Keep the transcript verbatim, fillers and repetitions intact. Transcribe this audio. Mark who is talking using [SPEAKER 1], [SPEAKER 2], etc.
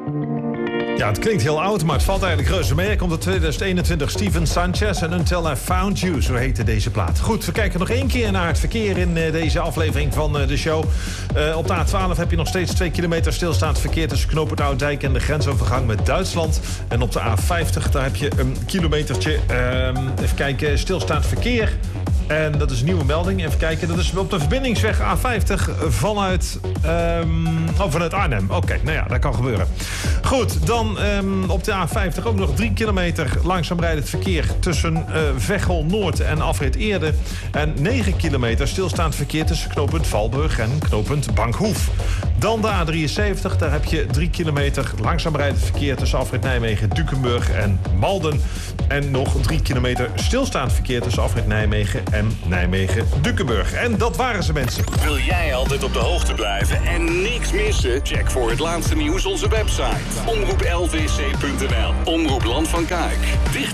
[SPEAKER 1] Ja, het klinkt heel oud, maar het valt eigenlijk reuze mee. Hij komt in tweeduizend eenentwintig, Steven Sanchez en Until I Found You, zo heette deze plaat. Goed, we kijken nog één keer naar het verkeer in uh, deze aflevering van uh, de show. Uh, op de A twaalf heb je nog steeds twee kilometer stilstaand verkeer tussen Knooppunt Ouddijk en de grensovergang met Duitsland. En op de A vijftig, daar heb je een kilometertje, uh, even kijken, stilstaand verkeer. En dat is een nieuwe melding. Even kijken, dat is op de verbindingsweg A vijftig vanuit, um, oh, vanuit Arnhem. Oké, okay, nou ja, dat kan gebeuren. Goed, dan um, op de A vijftig ook nog drie kilometer langzaam rijdend verkeer tussen uh, Veghel Noord en Afrit Eerde. En negen kilometer stilstaand verkeer tussen knooppunt Valburg en knooppunt Bankhoef. Dan de A drieënzeventig, daar heb je drie kilometer langzaam rijdend verkeer tussen Afrit Nijmegen, Dukenburg en Malden. En nog drie kilometer stilstaand verkeer tussen Afrit Nijmegen en Nijmegen-Dukenburg. En dat waren ze, mensen.
[SPEAKER 2] Wil jij altijd op de hoogte blijven en niks missen? Check voor het laatste nieuws onze website. omroep l v c punt n l. Omroep Land van Kuik. Dicht